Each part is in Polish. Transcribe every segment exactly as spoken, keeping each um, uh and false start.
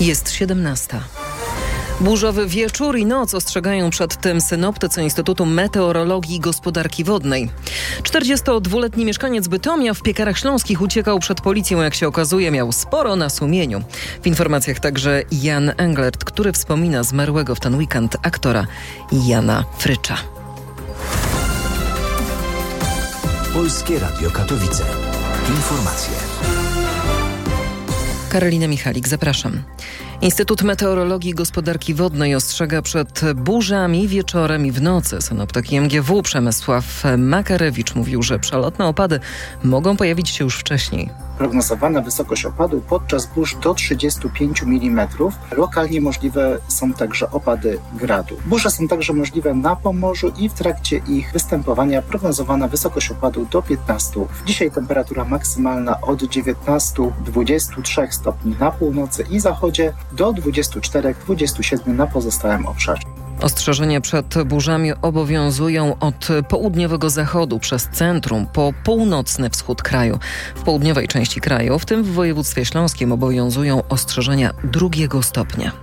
Jest siedemnasta. Burzowy wieczór i noc ostrzegają przed tym synoptycy Instytutu Meteorologii i Gospodarki Wodnej. czterdziestodwuletni mieszkaniec Bytomia w Piekarach Śląskich uciekał przed policją, jak się okazuje, miał sporo na sumieniu. W informacjach także Jan Englert, który wspomina zmarłego w ten weekend aktora Jana Frycza. Polskie Radio Katowice. Informacje. Karolina Michalik, zapraszam. Instytut Meteorologii i Gospodarki Wodnej ostrzega przed burzami wieczorem i w nocy. Synoptyk I M G W Przemysław Makarewicz mówił, że przelotne opady mogą pojawić się już wcześniej. Prognozowana wysokość opadu podczas burz do trzydziestu pięciu milimetrów. Lokalnie możliwe są także opady gradu. Burze są także możliwe na Pomorzu i w trakcie ich występowania prognozowana wysokość opadu do piętnastu. Dzisiaj temperatura maksymalna od dziewiętnastu do dwudziestu trzech stopni na północy i zachodzie do dwudziestu czterech do dwudziestu siedmiu na pozostałym obszarze. Ostrzeżenia przed burzami obowiązują od południowego zachodu przez centrum po północny wschód kraju. W południowej części kraju, w tym w województwie śląskim, obowiązują ostrzeżenia drugiego stopnia.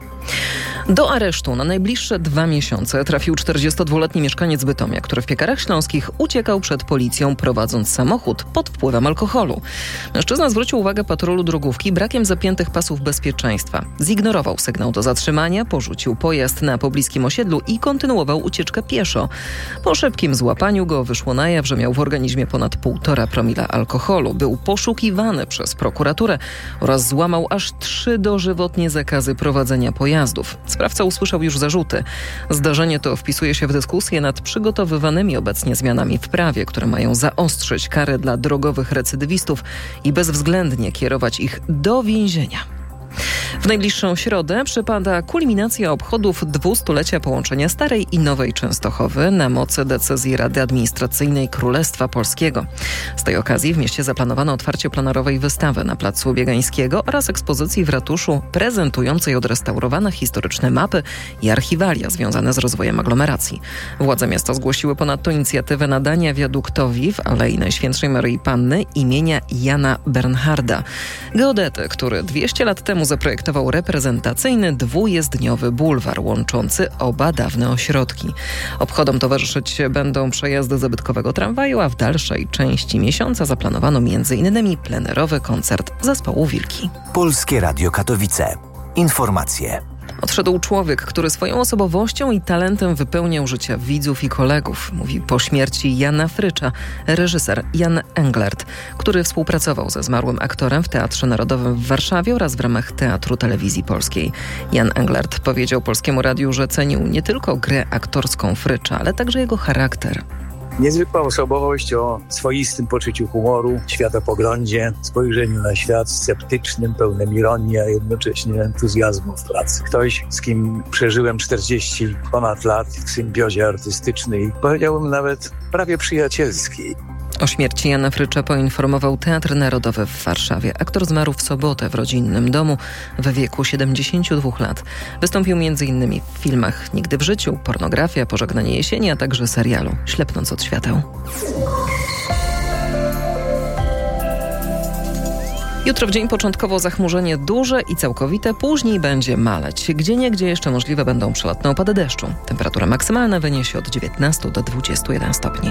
Do aresztu na najbliższe dwa miesiące trafił czterdziestodwuletni mieszkaniec Bytomia, który w Piekarach Śląskich uciekał przed policją, prowadząc samochód pod wpływem alkoholu. Mężczyzna zwrócił uwagę patrolu drogówki brakiem zapiętych pasów bezpieczeństwa. Zignorował sygnał do zatrzymania, porzucił pojazd na pobliskim osiedlu i kontynuował ucieczkę pieszo. Po szybkim złapaniu go wyszło na jaw, że miał w organizmie ponad półtora promila alkoholu. Był poszukiwany przez prokuraturę oraz złamał aż trzy dożywotnie zakazy prowadzenia pojazdów. Sprawca usłyszał już zarzuty. Zdarzenie to wpisuje się w dyskusję nad przygotowywanymi obecnie zmianami w prawie, które mają zaostrzyć kary dla drogowych recydywistów i bezwzględnie kierować ich do więzienia. W najbliższą środę przypada kulminacja obchodów dwustulecia połączenia Starej i Nowej Częstochowy na mocy decyzji Rady Administracyjnej Królestwa Polskiego. Z tej okazji w mieście zaplanowano otwarcie plenerowej wystawy na Placu Biegańskiego oraz ekspozycji w ratuszu prezentującej odrestaurowane historyczne mapy i archiwalia związane z rozwojem aglomeracji. Władze miasta zgłosiły ponadto inicjatywę nadania wiaduktowi w Alei Najświętszej Maryi Panny imienia Jana Bernharda, geodety, który dwieście lat temu zaprojektował reprezentacyjny dwujezdniowy bulwar łączący oba dawne ośrodki. Obchodom towarzyszyć będą przejazdy zabytkowego tramwaju, a w dalszej części miesiąca zaplanowano między innymi plenerowy koncert zespołu Wilki. Polskie Radio Katowice. Informacje. Odszedł człowiek, który swoją osobowością i talentem wypełniał życie widzów i kolegów, mówi po śmierci Jana Frycza reżyser Jan Englert, który współpracował ze zmarłym aktorem w Teatrze Narodowym w Warszawie oraz w ramach Teatru Telewizji Polskiej. Jan Englert powiedział Polskiemu Radiu, że cenił nie tylko grę aktorską Frycza, ale także jego charakter. Niezwykła osobowość o swoistym poczuciu humoru, światopoglądzie, spojrzeniu na świat sceptycznym, pełnym ironii, a jednocześnie entuzjazmu w pracy. Ktoś, z kim przeżyłem czterdzieści ponad lat w symbiozie artystycznej, powiedziałbym nawet prawie przyjacielskiej. O śmierci Jana Frycza poinformował Teatr Narodowy w Warszawie. Aktor zmarł w sobotę w rodzinnym domu w wieku siedemdziesięciu dwóch lat. Wystąpił między innymi w filmach Nigdy w życiu, Pornografia, Pożegnanie jesieni, a także serialu Ślepnąc od świateł. Jutro w dzień początkowo zachmurzenie duże i całkowite, później będzie maleć. Gdzieniegdzie jeszcze możliwe będą przelotne opady deszczu. Temperatura maksymalna wyniesie od dziewiętnastu do dwudziestu jeden stopni.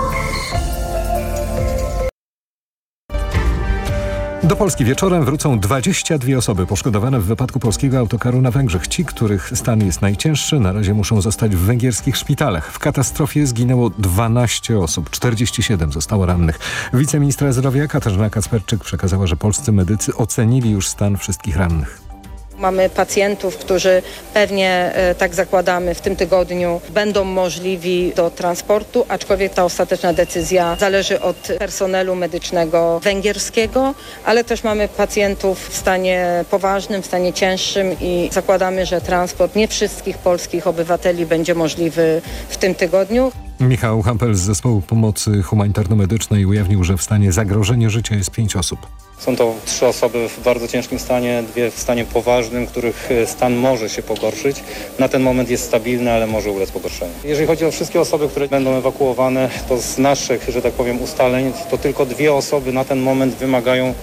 Do Polski wieczorem wrócą dwadzieścia dwie osoby poszkodowane w wypadku polskiego autokaru na Węgrzech. Ci, których stan jest najcięższy, na razie muszą zostać w węgierskich szpitalach. W katastrofie zginęło dwanaście osób, czterdzieści siedem zostało rannych. Wiceministra zdrowia Katarzyna Kacperczyk przekazała, że polscy medycy ocenili już stan wszystkich rannych. Mamy pacjentów, którzy pewnie, tak zakładamy, w tym tygodniu będą możliwi do transportu, aczkolwiek ta ostateczna decyzja zależy od personelu medycznego węgierskiego, ale też mamy pacjentów w stanie poważnym, w stanie cięższym i zakładamy, że transport nie wszystkich polskich obywateli będzie możliwy w tym tygodniu. Michał Hampel z Zespołu Pomocy Humanitarno-Medycznej ujawnił, że w stanie zagrożenia życia jest pięć osób. Są to trzy osoby w bardzo ciężkim stanie, dwie w stanie poważnym, których stan może się pogorszyć. Na ten moment jest stabilny, ale może ulec pogorszeniu. Jeżeli chodzi o wszystkie osoby, które będą ewakuowane, to z naszych, że tak powiem, ustaleń, to tylko dwie osoby na ten moment wymagają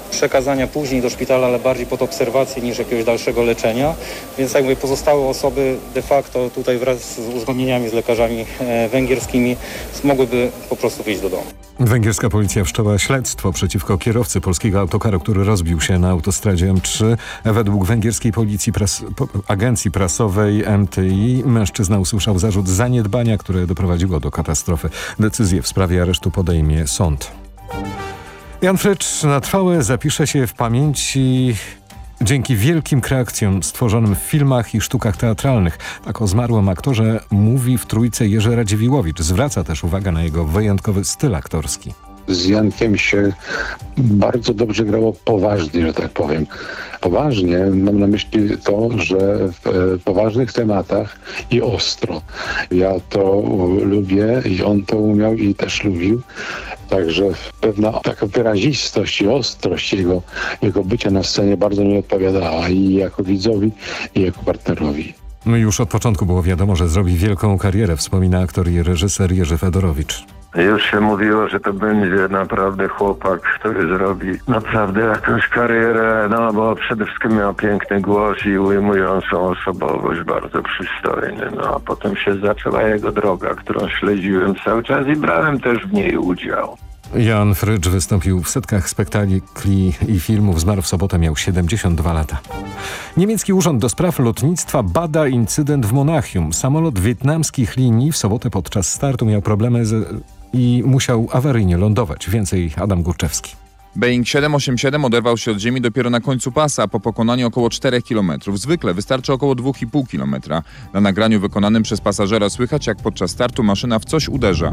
przekazania później do szpitala, ale bardziej pod obserwację niż jakiegoś dalszego leczenia. Więc jakby pozostałe osoby de facto tutaj wraz z uzgodnieniami z lekarzami e, węgierskimi mogłyby po prostu wyjść do domu. Węgierska policja wszczęła śledztwo przeciwko kierowcy polskiego autokaru, który rozbił się na autostradzie M trzy. Według węgierskiej policji pras, po, agencji prasowej M T I mężczyzna usłyszał zarzut zaniedbania, które doprowadziło do katastrofy. Decyzję w sprawie aresztu podejmie sąd. Jan Frycz na trwałe zapisze się w pamięci dzięki wielkim kreacjom stworzonym w filmach i sztukach teatralnych. Tak o zmarłym aktorze mówi w Trójce Jerzy Radziwiłowicz. Zwraca też uwagę na jego wyjątkowy styl aktorski. Z Jankiem się bardzo dobrze grało poważnie, że tak powiem. Poważnie mam na myśli to, że w poważnych tematach i ostro. Ja to lubię i on to umiał i też lubił. Także pewna taka wyrazistość i ostrość jego, jego bycia na scenie bardzo mi odpowiadała i jako widzowi, i jako partnerowi. No już od początku było wiadomo, że zrobi wielką karierę, wspomina aktor i reżyser Jerzy Fedorowicz. Już się mówiło, że to będzie naprawdę chłopak, który zrobi naprawdę jakąś karierę, no bo przede wszystkim miał piękny głos i ujmującą osobowość, bardzo przystojny. No a potem się zaczęła jego droga, którą śledziłem cały czas i brałem też w niej udział. Jan Frycz wystąpił w setkach spektakli i filmów. Zmarł w sobotę, miał siedemdziesiąt dwa lata. Niemiecki Urząd do Spraw Lotnictwa bada incydent w Monachium. Samolot wietnamskich linii w sobotę podczas startu miał problemy z... i musiał awaryjnie lądować. Więcej Adam Górczewski. Boeing siedem osiem siedem oderwał się od ziemi dopiero na końcu pasa po pokonaniu około czterech kilometrów. Zwykle wystarczy około dwa i pół kilometra. Na nagraniu wykonanym przez pasażera słychać, jak podczas startu maszyna w coś uderza.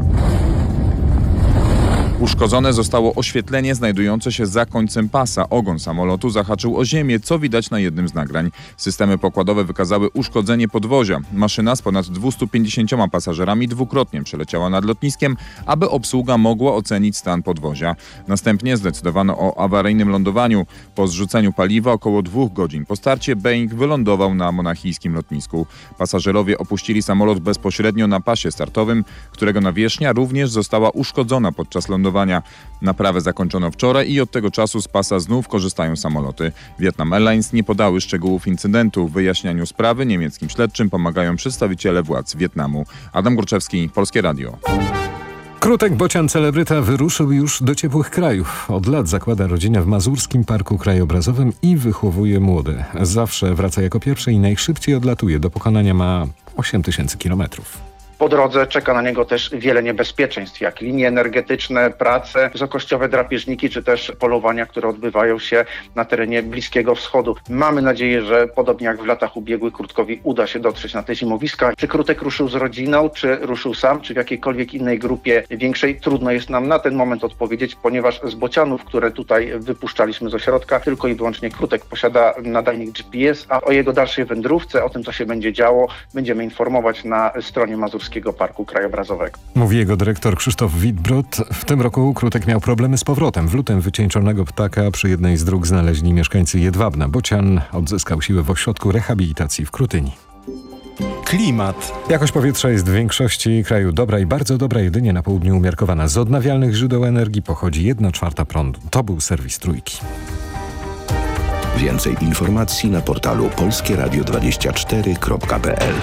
Uszkodzone zostało oświetlenie znajdujące się za końcem pasa. Ogon samolotu zahaczył o ziemię, co widać na jednym z nagrań. Systemy pokładowe wykazały uszkodzenie podwozia. Maszyna z ponad dwieście pięćdziesięcioma pasażerami dwukrotnie przeleciała nad lotniskiem, aby obsługa mogła ocenić stan podwozia. Następnie zdecydowano o awaryjnym lądowaniu. Po zrzuceniu paliwa około dwóch godzin po starcie Boeing wylądował na monachijskim lotnisku. Pasażerowie opuścili samolot bezpośrednio na pasie startowym, którego nawierzchnia również została uszkodzona podczas lądowania. Naprawę zakończono wczoraj i od tego czasu z pasa znów korzystają samoloty. Vietnam Airlines nie podały szczegółów incydentu. W wyjaśnianiu sprawy niemieckim śledczym pomagają przedstawiciele władz Wietnamu. Adam Górczewski, Polskie Radio. Krutek Bocian celebryta wyruszył już do ciepłych krajów. Od lat zakłada rodzinę w Mazurskim Parku Krajobrazowym i wychowuje młode. Zawsze wraca jako pierwszy i najszybciej odlatuje. Do pokonania ma osiem tysięcy kilometrów. Po drodze czeka na niego też wiele niebezpieczeństw, jak linie energetyczne, prace, wysokościowe drapieżniki, czy też polowania, które odbywają się na terenie Bliskiego Wschodu. Mamy nadzieję, że podobnie jak w latach ubiegłych Krutkowi uda się dotrzeć na te zimowiska. Czy Krutek ruszył z rodziną, czy ruszył sam, czy w jakiejkolwiek innej grupie większej, trudno jest nam na ten moment odpowiedzieć, ponieważ z bocianów, które tutaj wypuszczaliśmy z ośrodka, tylko i wyłącznie Krutek posiada nadajnik G P S, a o jego dalszej wędrówce, o tym, co się będzie działo, będziemy informować na stronie Mazurskiego Parku Krajobrazowego. Mówi jego dyrektor Krzysztof Witbrod. W tym roku Krutek miał problemy z powrotem. W lutym wycieńczonego ptaka przy jednej z dróg znaleźli mieszkańcy Jedwabna. Bocian odzyskał siłę w ośrodku rehabilitacji w Krutyni. Klimat. Jakość powietrza jest w większości kraju dobra i bardzo dobra, jedynie na południu umiarkowana. Z odnawialnych źródeł energii pochodzi jedna czwarta prądu. To był serwis Trójki. Więcej informacji na portalu polskie radio dwadzieścia cztery kropka p l.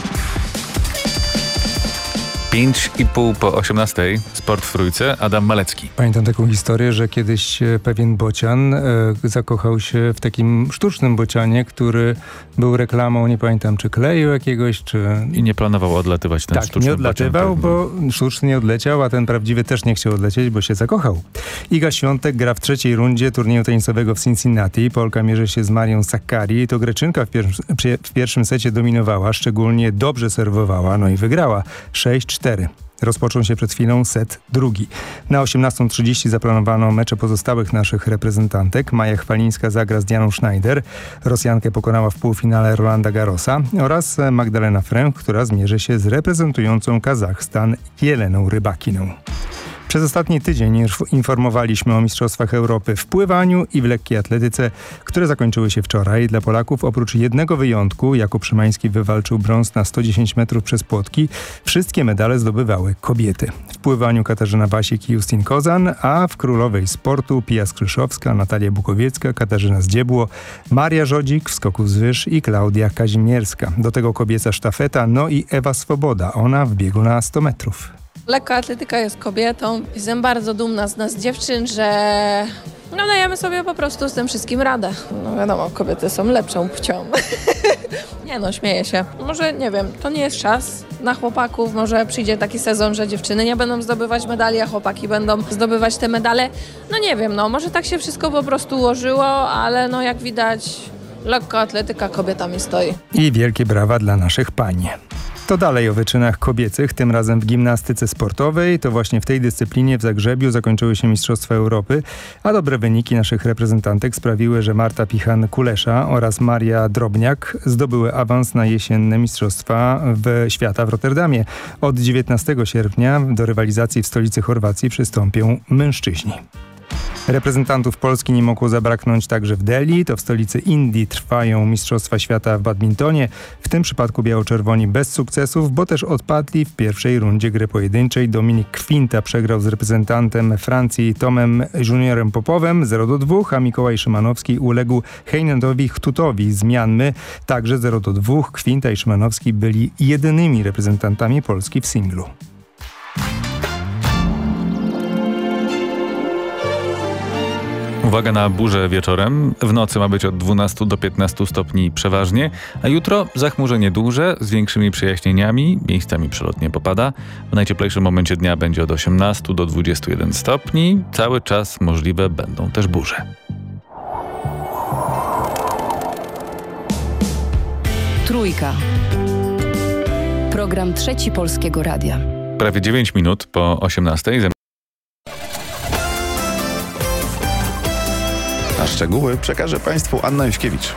Pięć i pół po osiemnastej. Sport w Trójce. Adam Malecki. Pamiętam taką historię, że kiedyś pewien bocian e, zakochał się w takim sztucznym bocianie, który był reklamą, nie pamiętam, czy kleju jakiegoś, czy... I nie planował odlatywać ten tak, sztuczny nie odlatywał, bocian, bo sztuczny nie odleciał, a ten prawdziwy też nie chciał odlecieć, bo się zakochał. Iga Świątek gra w trzeciej rundzie turnieju tenisowego w Cincinnati. Polka mierzy się z Marią Sakkari. To Greczynka w, pier- w pierwszym secie dominowała, szczególnie dobrze serwowała, no i wygrała sześć cztery. Rozpoczął się przed chwilą set drugi. Na osiemnastą trzydzieści zaplanowano mecze pozostałych naszych reprezentantek. Maja Chwalińska zagra z Dianą Schneider. Rosjankę pokonała w półfinale Rolanda Garrosa oraz Magdalena Fręch, która zmierzy się z reprezentującą Kazachstan Jeleną Rybakiną. Przez ostatni tydzień informowaliśmy o Mistrzostwach Europy w pływaniu i w lekkiej atletyce, które zakończyły się wczoraj. Dla Polaków oprócz jednego wyjątku, Jakub Szymański wywalczył brąz na sto dziesięć metrów przez płotki, wszystkie medale zdobywały kobiety. W pływaniu Katarzyna Wasik i Justin Kozan, a w królowej sportu Pia Skryszowska, Natalia Bukowiecka, Katarzyna Zdziebło, Maria Żodzik w skoku z wyż i Klaudia Kazimierska. Do tego kobieca sztafeta, no i Ewa Swoboda, ona w biegu na sto metrów. Lekka atletyka jest kobietą. Jestem bardzo dumna z nas dziewczyn, że no dajemy sobie po prostu z tym wszystkim radę. No wiadomo, kobiety są lepszą płcią. Nie no, śmieję się. Może, nie wiem, to nie jest czas na chłopaków. Może przyjdzie taki sezon, że dziewczyny nie będą zdobywać medali, a chłopaki będą zdobywać te medale. No nie wiem, no może tak się wszystko po prostu ułożyło, ale no jak widać, lekka atletyka kobietami stoi. I wielkie brawa dla naszych pań. To dalej o wyczynach kobiecych, tym razem w gimnastyce sportowej. To właśnie w tej dyscyplinie w Zagrzebiu zakończyły się Mistrzostwa Europy, a dobre wyniki naszych reprezentantek sprawiły, że Marta Pichan-Kulesza oraz Maria Drobniak zdobyły awans na jesienne Mistrzostwa w świata w Rotterdamie. Od dziewiętnastego sierpnia do rywalizacji w stolicy Chorwacji przystąpią mężczyźni. Reprezentantów Polski nie mogło zabraknąć także w Delhi. To w stolicy Indii trwają Mistrzostwa Świata w badmintonie. W tym przypadku biało-czerwoni bez sukcesów, bo też odpadli w pierwszej rundzie gry pojedynczej. Dominik Kwinta przegrał z reprezentantem Francji Tomem Juniorem Popowem zero do dwóch, a Mikołaj Szymanowski uległ Heinendowi Chtutowi z Mianmy także zero do dwóch. Kwinta i Szymanowski byli jedynymi reprezentantami Polski w singlu. Uwaga na burzę wieczorem. W nocy ma być od dwunastu do piętnastu stopni przeważnie, a jutro zachmurzenie duże z większymi przejaśnieniami, miejscami przelotnie popada. W najcieplejszym momencie dnia będzie od osiemnastu do dwudziestu jeden stopni. Cały czas możliwe będą też burze. Trójka. Program Trzeci Polskiego Radia. Prawie dziewięć minut po osiemnastej. A szczegóły przekaże Państwu Anna Juśkiewicz.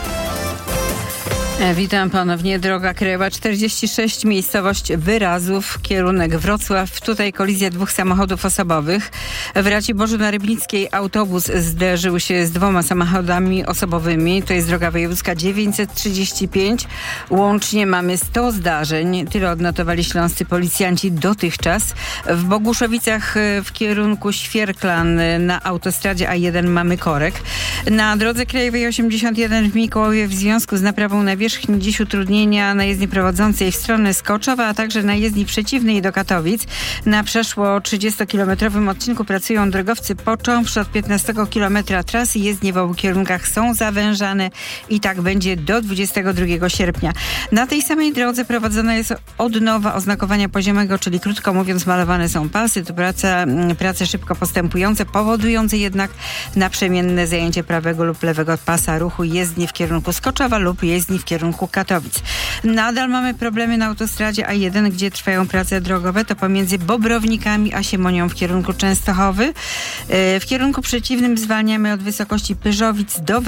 Witam ponownie. Droga krajowa czterdzieści sześć, miejscowość Wyrazów, kierunek Wrocław. Tutaj kolizja dwóch samochodów osobowych. W Raciborzu na Rybnickiej autobus zderzył się z dwoma samochodami osobowymi. To jest droga wojewódzka dziewięćset trzydzieści pięć. Łącznie mamy sto zdarzeń. Tyle odnotowali śląscy policjanci dotychczas. W Boguszowicach w kierunku Świerklan na autostradzie A jeden mamy korek. Na drodze krajowej osiemdziesiąt jeden w Mikołowie w związku z naprawą na wierzchni dziś utrudnienia na jezdni prowadzącej w stronę Skoczowa, a także na jezdni przeciwnej do Katowic. Na przeszło trzydziestokilometrowym odcinku pracują drogowcy, począwszy od piętnastego kilometra trasy. Jezdnie w obu kierunkach są zawężane i tak będzie do dwudziestego drugiego sierpnia. Na tej samej drodze prowadzona jest odnowa oznakowania poziomego, czyli krótko mówiąc malowane są pasy. To praca, prace szybko postępujące, powodujące jednak naprzemienne zajęcie prawego lub lewego pasa ruchu jezdni w kierunku Skoczowa lub jezdni w kierunku Katowic. Nadal mamy problemy na autostradzie A jeden, gdzie trwają prace drogowe. To pomiędzy Bobrownikami a Siemonią w kierunku Częstochowy. W kierunku przeciwnym zwalniamy od wysokości Pyrzowic do